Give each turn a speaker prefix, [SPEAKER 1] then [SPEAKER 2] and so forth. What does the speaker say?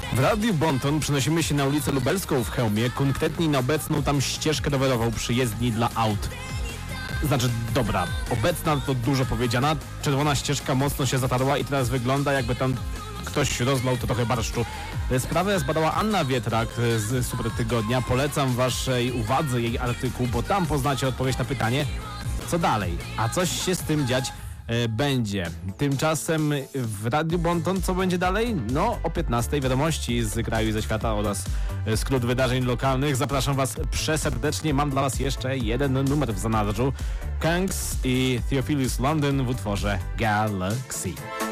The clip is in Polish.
[SPEAKER 1] W Radiu Bonton przenosimy się na ulicę Lubelską w Chełmie, konkretniej na obecną tam ścieżkę rowerową przy jezdni dla aut. Znaczy, dobra, obecna to dużo powiedziana, czerwona ścieżka mocno się zatarła i teraz wygląda, jakby tam ktoś rozlał to trochę barszczu. Sprawę zbadała Anna Wietrak z Super Tygodnia. Polecam waszej uwadze jej artykuł, bo tam poznacie odpowiedź na pytanie, co dalej, a coś się z tym dziać będzie. Tymczasem w Radiu Bonton co będzie dalej? No, o 15 wiadomości z kraju i ze świata oraz skrót wydarzeń lokalnych. Zapraszam was przeserdecznie. Mam dla was jeszcze jeden numer w zanadrzu. Kangs i Theophilus London w utworze Galaxy.